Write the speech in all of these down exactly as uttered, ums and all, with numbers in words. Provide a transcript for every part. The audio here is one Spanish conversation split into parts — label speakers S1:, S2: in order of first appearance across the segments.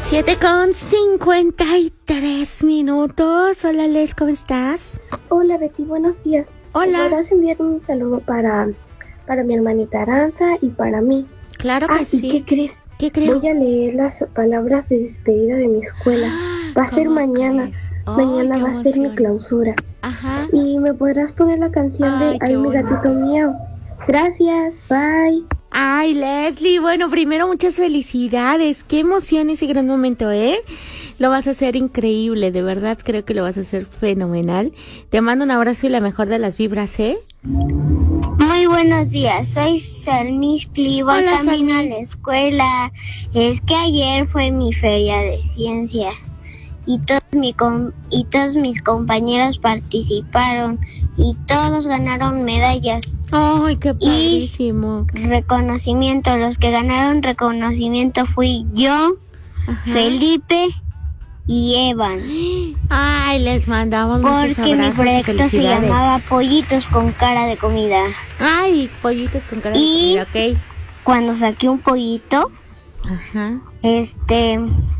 S1: Siete con cincuenta y tres minutos. Hola, Les, ¿cómo estás?
S2: Hola, Betty, buenos días.
S1: Hola.
S2: ¿Podrás enviar un saludo para, para mi hermanita Aranza y para mí?
S1: Claro que
S2: ah,
S1: sí.
S2: ¿Y qué crees?
S1: ¿Qué creo?
S2: Voy a leer las palabras de despedida de mi escuela. Va a ser mañana.
S1: Oh,
S2: mañana va a ser mi clausura.
S1: Ajá.
S2: Y me podrás poner la canción
S1: Ay,
S2: de Ay, mi
S1: bonito.
S2: gatito mío. Gracias, bye.
S1: Ay, Leslie, bueno, primero muchas felicidades. Qué emoción ese gran momento, ¿eh? Lo vas a hacer increíble, de verdad creo que lo vas a hacer fenomenal. Te mando un abrazo y la mejor de las vibras, ¿eh?
S3: Muy buenos días, soy Salmis Clivo,
S1: Hola,
S3: camino
S1: Salmi.
S3: a la escuela. Es que ayer fue mi feria de ciencia y todos, mi com- y todos mis compañeros participaron y todos ganaron medallas.
S1: Ay, qué padrísimo.
S3: Reconocimiento, los que ganaron reconocimiento fui yo,
S1: Ajá.
S3: Felipe y Evan.
S1: Ay, les mandamos muchos
S3: Porque mi
S1: abrazos y
S3: proyecto se
S1: felicidades.
S3: llamaba Pollitos con cara de comida.
S1: Ay, pollitos con cara de
S3: Y-
S1: comida, ok.
S3: Cuando saqué un pollito,
S1: Ajá.
S3: este,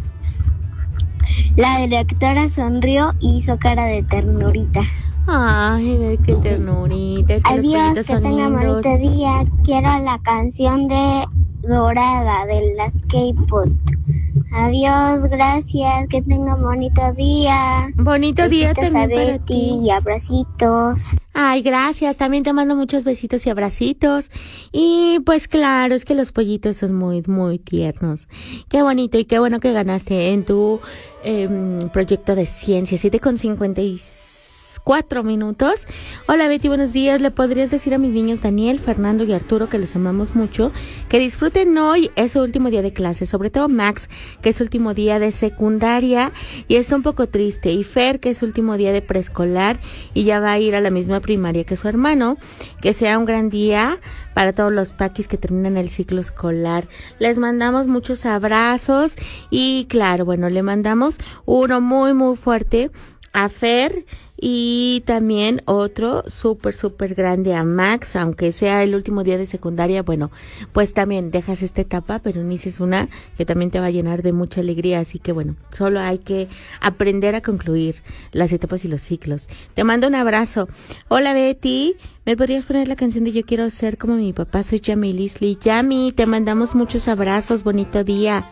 S3: la directora sonrió y hizo cara de ternurita.
S1: Ay, de qué ternurita. Es que los
S3: Adiós,
S1: pollitos
S3: que
S1: son
S3: tenga
S1: lindos.
S3: bonito día. Quiero la canción de Dorada de las K-pop. Adiós, gracias, que tenga bonito día.
S1: Bonito día
S3: Besitos
S1: también
S3: a
S1: para
S3: Betty
S1: ti.
S3: y abracitos.
S1: Ay, gracias. También te mando muchos besitos y abracitos. Y pues claro, es que los pollitos son muy, muy tiernos. Qué bonito y qué bueno que ganaste en tu em, proyecto de ciencia. Siete con cincuenta y cuatro minutos. Hola, Betty, buenos días. ¿Le podrías decir a mis niños Daniel, Fernando y Arturo que les amamos mucho, que disfruten hoy? Es su último día de clase, sobre todo Max, que es su último día de secundaria y está un poco triste, y Fer, que es su último día de preescolar y ya va a ir a la misma primaria que su hermano. Que sea un gran día para todos los paquis que terminan el ciclo escolar. Les mandamos muchos abrazos y claro, bueno, le mandamos uno muy muy fuerte a Fer y también otro súper súper grande a Max, aunque sea el último día de secundaria. Bueno, pues también dejas esta etapa, pero inicias una que también te va a llenar de mucha alegría, así que bueno, solo hay que aprender a concluir las etapas y los ciclos. Te mando un abrazo. Hola, Betty, ¿me podrías poner la canción de Yo quiero ser como mi papá? Soy Yami Lisli. Yami, te mandamos muchos abrazos, bonito día.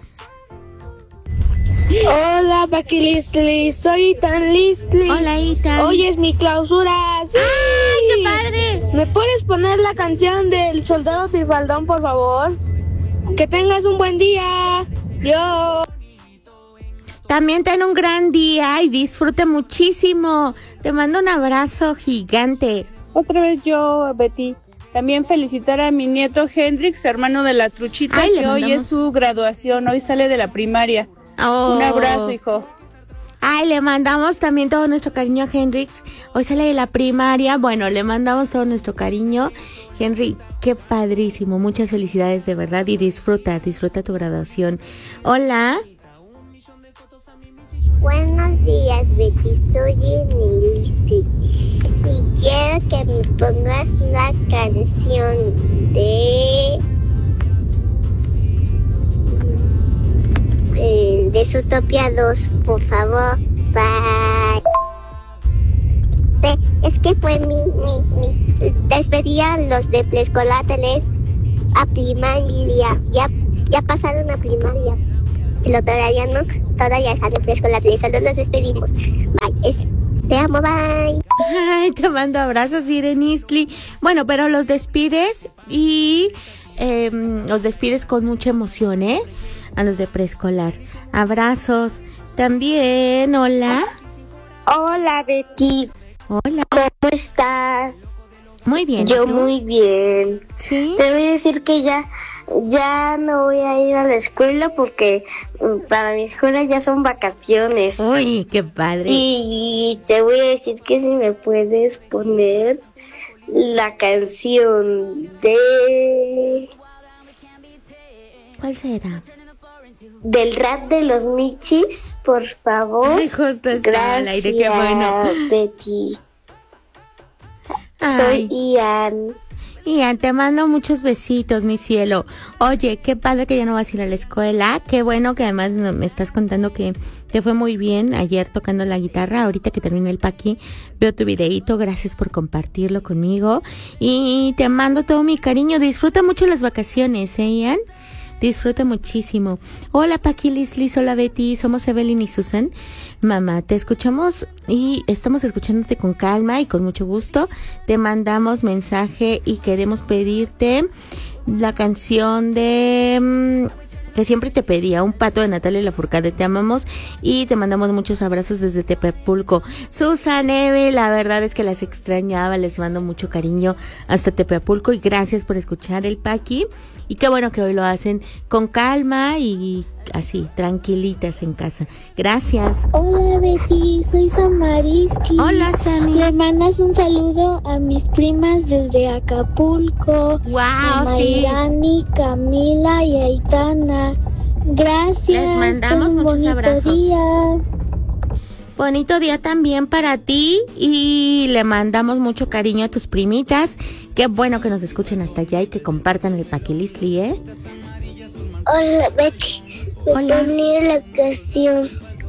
S4: Hola, Paqui Lisli, soy Ethan Lisli.
S1: Hola, Ethan.
S4: Hoy es mi clausura. ¡Sí!
S1: ¡Ay, qué padre!
S4: ¿Me puedes poner la canción del Soldado Trifaldón, por favor? Que tengas un buen día. Yo.
S1: También ten un gran día y disfruta muchísimo. Te mando un abrazo gigante.
S5: Otra vez yo, Betty. También felicitar a mi nieto Hendrix, hermano de la Truchita,
S1: Ay, le
S5: que hoy
S1: mandamos-
S5: es su graduación, hoy sale de la primaria.
S1: Oh.
S5: Un abrazo, hijo.
S1: Ay, le mandamos también todo nuestro cariño a Hendrix. Hoy sale de la primaria. Bueno, le mandamos todo nuestro cariño. Henry, qué padrísimo. Muchas felicidades de verdad y disfruta, disfruta tu graduación. Hola.
S3: Buenos días, Betty, soy Emiliste y quiero que me pongas la canción de eh, de Zootopia dos, por favor. Bye. Te- Es que fue mi, mi, mi despedía los de preescolar a primaria, ya, ya pasaron a primaria. Pero todavía no, todavía están en preescolar, solo los despedimos. Bye, es, te amo, bye.
S1: Ay, te mando abrazos, Irenistli. Bueno, pero los despides y eh, los despides con mucha emoción, ¿eh? A los de preescolar. Abrazos. También, hola.
S2: Hola, Betty.
S1: Hola.
S2: ¿Cómo estás?
S1: Muy bien.
S2: Yo
S1: ¿y tú?
S2: muy bien.
S1: ¿Sí?
S2: Te voy a decir que ya, ya no voy a ir a la escuela porque mm, para mi escuela ya son vacaciones.
S1: Uy, qué padre.
S2: Y te voy a decir que si me puedes poner la canción de
S1: ¿Cuál será?
S2: del rap de los Michis, por favor.
S1: Ay, justo está
S2: Gracias,
S1: al aire, qué bueno.
S2: Betty.
S1: Ay,
S2: Soy Ian.
S1: Y te mando muchos besitos, mi cielo. Oye, qué padre que ya no vas a ir a la escuela. Qué bueno que además me estás contando que te fue muy bien ayer tocando la guitarra. Ahorita que terminé el paqui, veo tu videíto. Gracias por compartirlo conmigo. Y te mando todo mi cariño. Disfruta mucho las vacaciones, ¿eh, Ian? Disfruta muchísimo. Hola, Paqui, Lislis, hola, Betty. Somos Evelyn y Susan. Mamá, te escuchamos y estamos escuchándote con calma y con mucho gusto. Te mandamos mensaje y queremos pedirte la canción de... Mmm, que siempre te pedía, Un pato de Natalia Lafourcade. Te amamos y te mandamos muchos abrazos desde Tepeapulco. Susan, Eve, la verdad es que las extrañaba, les mando mucho cariño hasta Tepeapulco y gracias por escuchar el Paqui. Y qué bueno que hoy lo hacen con calma y así, tranquilitas en casa. Gracias.
S3: Hola, Betty, soy Samariski.
S1: Hola, Sami.
S3: Le mandas un saludo a mis primas desde Acapulco.
S1: Wow,
S3: a
S1: sí.
S3: Mayrani, Camila y Aitana. Gracias.
S1: Les mandamos
S3: un
S1: muchos
S3: bonito
S1: abrazos.
S3: Día.
S1: Bonito día también para ti y le mandamos mucho cariño a tus primitas. Qué bueno que nos escuchen hasta allá y que compartan el Paquilistli, ¿eh?
S3: Hola, Betty. ¿Me
S1: Hola.
S3: pones la canción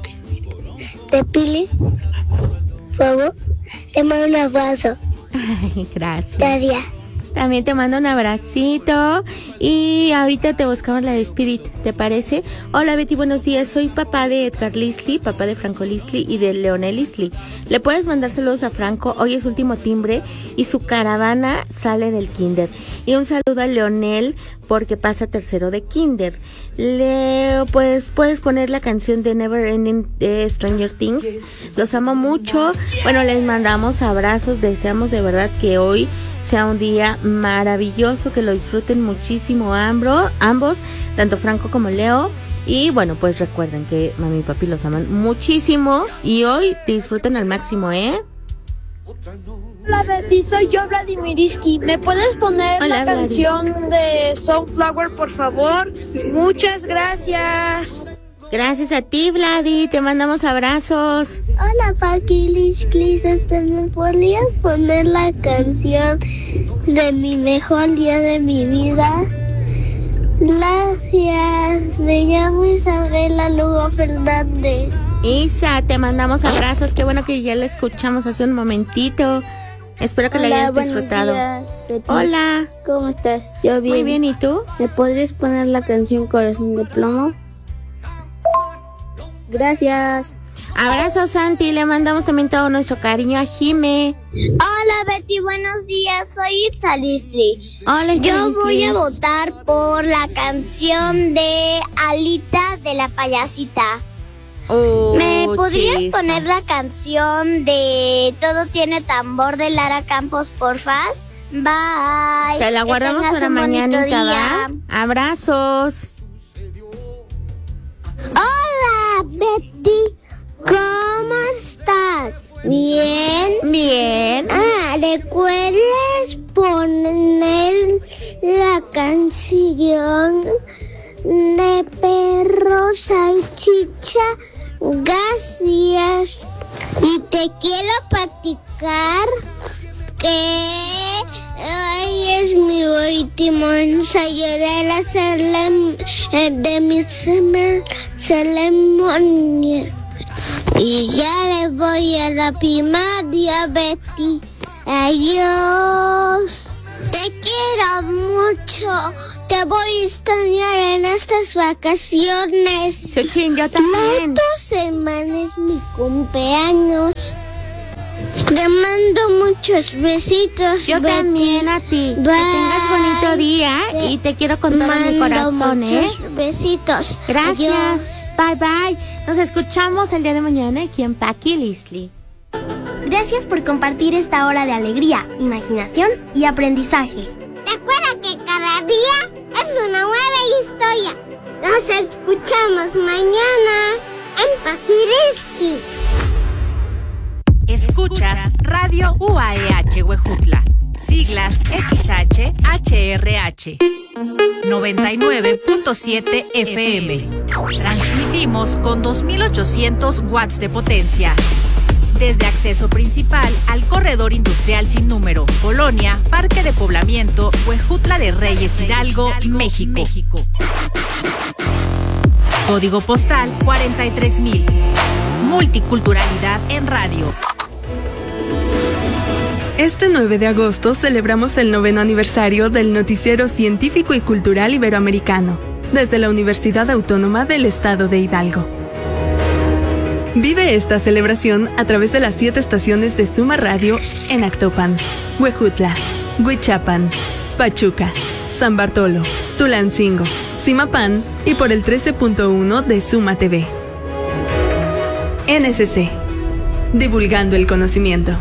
S3: de Pili? Por favor. Te mando un abrazo.
S1: Ay, gracias.
S3: Daria.
S1: También te mando un abracito y ahorita te buscamos la de Spirit, ¿te parece? Hola Betty, buenos días, soy papá de Edgar Lisli, papá de Franco Lisli y de Leonel Lisli. Le puedes mandar saludos a Franco, hoy es último timbre y su caravana sale del kinder. Y un saludo a Leonel porque pasa tercero de kinder. Le, pues puedes poner la canción de Never Ending de Stranger Things. Los amo mucho. Bueno, les mandamos abrazos, deseamos de verdad que hoy sea un día maravilloso, que lo disfruten muchísimo ambro, ambos, tanto Franco como Leo. Y bueno, pues recuerden que mami y papi los aman muchísimo y hoy disfruten al máximo, ¿eh?
S4: Hola Betty, soy yo, Vladimiriski. ¿Me puedes poner
S1: Hola,
S4: la
S1: Vladi.
S4: canción de Sunflower, por favor? Muchas gracias.
S1: Gracias a ti, Vladi, te mandamos abrazos.
S3: Hola, Paquilis, este, ¿me podrías poner la canción de mi mejor día de mi vida? Gracias, me llamo Isabela Lugo Fernández.
S1: Isa, te mandamos abrazos, qué bueno que ya la escuchamos hace un momentito. Espero que la
S3: Hola,
S1: hayas
S3: buenos
S1: disfrutado.
S3: días, Betty.
S1: Hola,
S3: ¿Cómo estás? Yo bien.
S1: muy bien, ¿y tú?
S3: ¿Me podrías poner la canción Corazón de Plomo? Gracias.
S1: Abrazos, Santi, le mandamos también todo nuestro cariño a Jime.
S3: Hola, Betty, buenos días. Soy Itza Lisli.
S1: Hola,
S3: Yo
S1: Lisli.
S3: voy a votar por la canción de Alita de la payasita.
S1: Oh,
S3: ¿Me podrías
S1: chispas.
S3: poner la canción de Todo tiene tambor de Lara Campos, porfas? Bye.
S1: Te la
S3: Que
S1: guardamos
S3: tengas
S1: para
S3: un bonito
S1: mañanita,
S3: día.
S1: ¿va? Abrazos.
S3: Hola, Betty. ¿Cómo estás? ¿Bien?
S1: Bien.
S3: Ah, ¿recuerdas poner la canción de Perro Salchicha? Gracias. Y te quiero platicar que hoy es mi último ensayo de la celem- eh, de mi ceme- ceremonia. Y ya le voy a la primaria, Betty. Adiós. Te quiero mucho. Te voy a extrañar en estas vacaciones.
S1: Chuchín, yo
S3: La
S1: también.
S3: otra semana es mi cumpleaños. Te mando muchos besitos,
S1: Yo
S3: Betty.
S1: también a ti.
S3: Bye.
S1: Que tengas bonito día
S3: Te
S1: y te quiero con todo mi
S3: Mando
S1: corazón, ¿eh?
S3: muchos besitos.
S1: Gracias.
S3: Adiós.
S1: Bye, bye. Nos escuchamos el día de mañana aquí en Paquilistli.
S6: Gracias por compartir esta hora de alegría, imaginación y aprendizaje.
S3: Recuerda que cada día es una nueva historia. Nos escuchamos mañana en Paquiriski.
S7: Escuchas Radio U A E H Huejutla, siglas X H H R H, noventa y nueve punto siete F M. Transmitimos con dos mil ochocientos watts de potencia. Desde acceso principal al corredor industrial sin número, Colonia, Parque de Poblamiento, Huejutla de Reyes, Hidalgo, México. México. Código postal cuarenta y tres mil. Multiculturalidad en radio.
S8: Este nueve de agosto celebramos el noveno aniversario del Noticiero Científico y Cultural Iberoamericano, desde la Universidad Autónoma del Estado de Hidalgo. Vive esta celebración a través de las siete estaciones de Suma Radio en Actopan, Huejutla, Huichapan, Pachuca, San Bartolo, Tulancingo, Zimapán y por el trece punto uno de Suma T V. N S C, divulgando el conocimiento.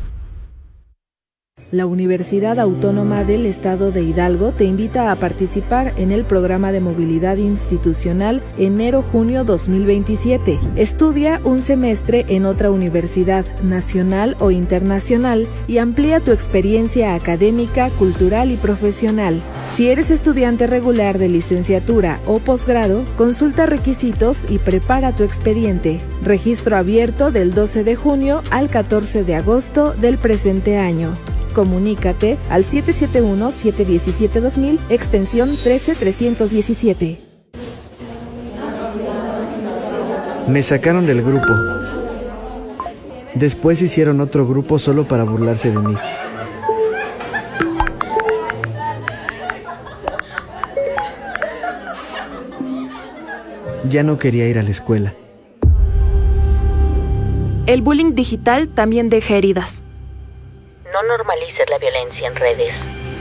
S9: La Universidad Autónoma del Estado de Hidalgo te invita a participar en el programa de movilidad institucional enero-junio dos mil veintisiete. Estudia un semestre en otra universidad nacional o internacional y amplía tu experiencia académica, cultural y profesional. Si eres estudiante regular de licenciatura o posgrado, consulta requisitos y prepara tu expediente. Registro abierto del doce de junio al catorce de agosto del presente año. Comunícate al siete siete uno, siete uno siete, dos mil, extensión trece trescientos diecisiete.
S10: Me sacaron del grupo. Después hicieron otro grupo solo para burlarse de mí. Ya no quería ir a la escuela.
S11: El bullying digital también deja heridas.
S12: No normalices la violencia en redes.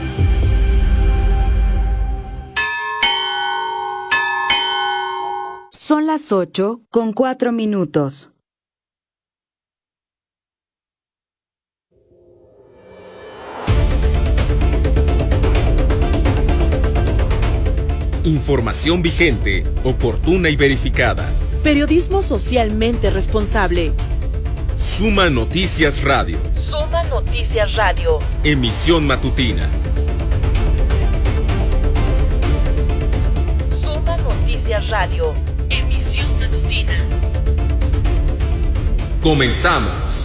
S13: Son las ocho con cuatro minutos.
S14: Información vigente, oportuna y verificada.
S15: Periodismo socialmente responsable.
S14: Suma Noticias Radio.
S12: Suma Noticias Radio.
S14: Emisión matutina.
S12: Suma Noticias Radio.
S15: Emisión matutina.
S14: Comenzamos.